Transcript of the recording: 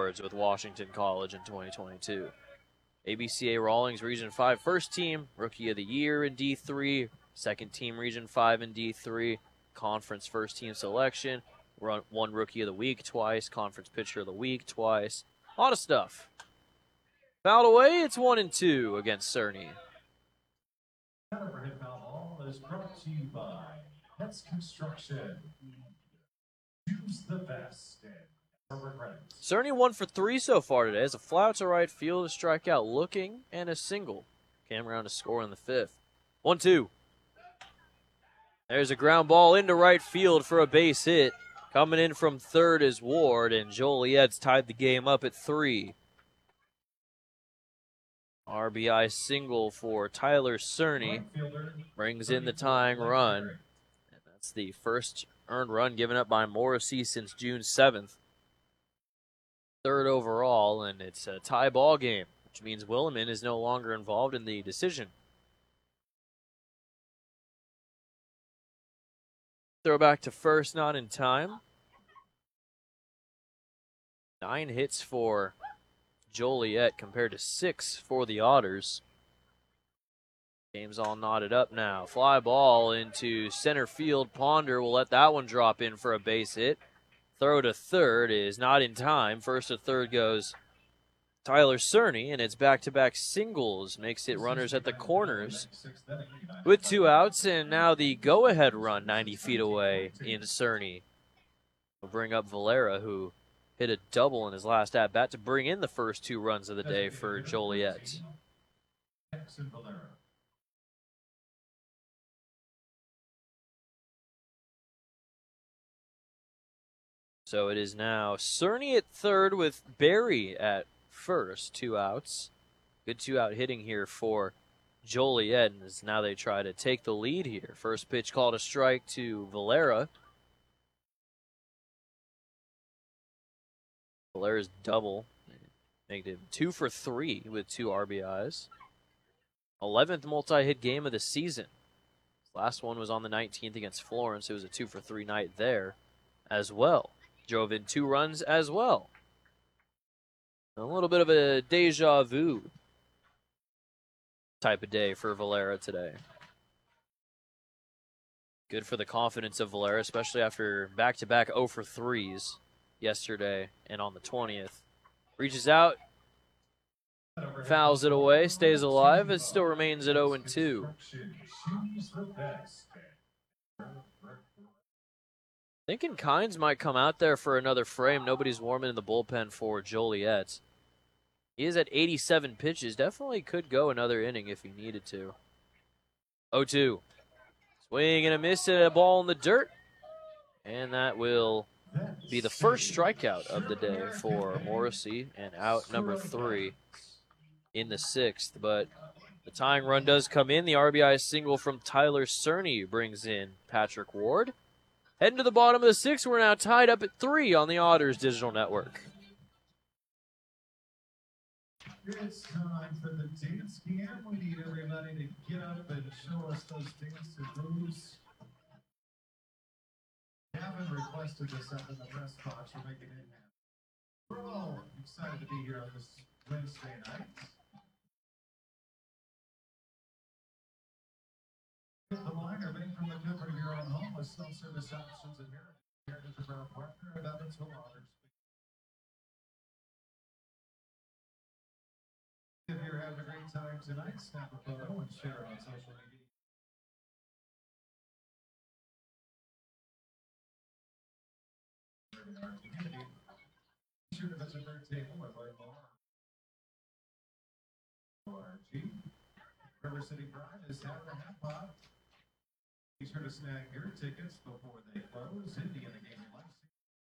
Warbirds with Washington College in 2022. ABCA Rawlings Region 5 first team, Rookie of the Year in D3, second team Region 5 in D3, Conference first team selection, won Rookie of the Week twice, Conference Pitcher of the Week twice. A lot of stuff. Fouled away, it's 1-2 against Cerny. Overhead foul ball is brought to you by Pets Construction. Choose the best. Cerny 1 for 3 so far today as a fly to right field, a strikeout looking, and a single. Cam around to score in the fifth. 1-2. There's a ground ball into right field for a base hit. Coming in from third is Ward, and Joliet's tied the game up at 3. RBI single for Tyler Cerny brings in the tying run. And that's the first earned run given up by Morrissey since June 7th. Third overall, and it's a tie ball game, which means Williman is no longer involved in the decision. Throw back to first, not in time. 9 hits for Joliet compared to 6 for the Otters. Game's all knotted up now. Fly ball into center field. Ponder will let that one drop in for a base hit. Throw to third is not in time. First to third goes Tyler Cerny, and it's back-to-back singles. Makes it runners at the corners with 2 outs, and now the go-ahead run 90 feet away in Cerny. We'll bring up Valera, who hit a double in his last at-bat to bring in the first 2 runs of the day for Joliet. So it is now Cerny at third with Barry at first, 2 outs. Good 2-out hitting here for Joliet, and as now they try to take the lead here. First pitch called a strike to Valera. Valera's double made him 2 for 3 with 2 RBIs. 11th multi-hit game of the season. His last one was on the 19th against Florence. It was a 2 for 3 night there as well. Drove in 2 runs as well. A little bit of a deja vu type of day for Valera today. Good for the confidence of Valera, especially after back-to-back 0 for 3s yesterday and on the 20th. Reaches out, fouls it away, stays alive. It still remains at 0-2. Thinking Kynes might come out there for another frame. Nobody's warming in the bullpen for Joliet. He is at 87 pitches. Definitely could go another inning if he needed to. 0-2. Swing and a miss and a ball in the dirt. And that will be the first strikeout of the day for Morrissey, and out number 3 in the 6th. But the tying run does come in. The RBI single from Tyler Cerny brings in Patrick Ward. Heading to the bottom of the 6th, we're now tied up at 3 on the Otters Digital Network. It's time for the dance cam. We need everybody to get up and show us those dance moves. Haven't requested this up in the press box. We're making it happen. We're all excited to be here on this Wednesday night. The liner made from the comfort of your own home with self-service options and Heritage of our partner and Evansville Otters. If you're having a great time tonight, snap a photo and share it on social media. In our community, be sure to visit their table or learn more. ORG. River City Pride is having a half pot. Be sure to snag your tickets before they close. Indiana Gaming License.